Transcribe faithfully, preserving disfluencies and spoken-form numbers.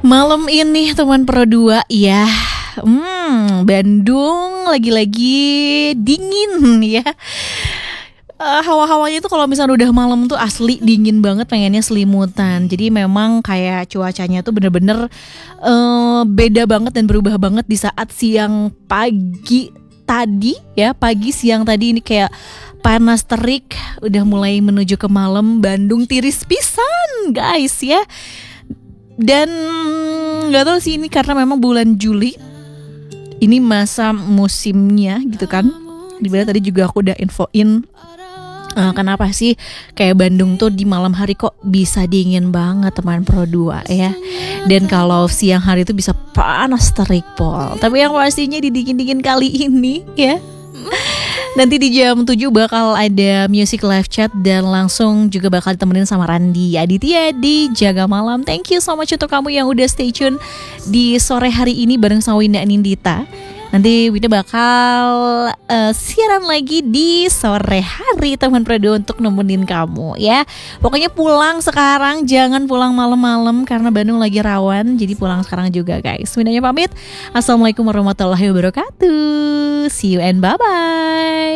Malam ini teman Pro dua ya, hmm, Bandung lagi-lagi dingin ya. Uh, hawa-hawanya tuh kalau misalnya udah malam tuh asli dingin banget, pengennya selimutan. Jadi memang kayak cuacanya tuh bener-bener uh, beda banget dan berubah banget di saat siang pagi tadi ya, pagi siang tadi ini kayak panas terik, udah mulai menuju ke malam. Bandung tiris pisan guys ya. Dan nggak tahu sih ini karena memang bulan Juli ini masa musimnya gitu kan. Dimana tadi juga aku udah infoin uh, kenapa sih kayak Bandung tuh di malam hari kok bisa dingin banget teman Pro dua ya. Dan kalau siang hari tuh bisa panas terik pol. Tapi yang pastinya di dingin-dingin kali ini ya, nanti di jam tujuh bakal ada music live chat dan langsung juga bakal ditemenin sama Randi Aditya di Jaga Malam. Thank you so much untuk kamu yang udah stay tune di sore hari ini bareng sama Winda Anindita. Nanti Winda bakal uh, siaran lagi di sore hari teman Pro dua untuk nemenin kamu ya. Pokoknya pulang sekarang, jangan pulang malam-malam karena Bandung lagi rawan. Jadi pulang sekarang juga guys. Windanya pamit. Assalamualaikum warahmatullahi wabarakatuh. See you and bye-bye.